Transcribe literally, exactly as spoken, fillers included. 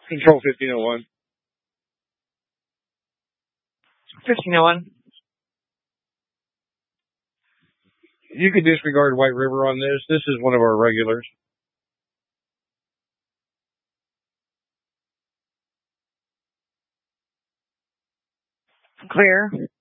Control fifteen oh one. fifteen oh one. You can disregard White River on this. This is one of our regulars. Clear.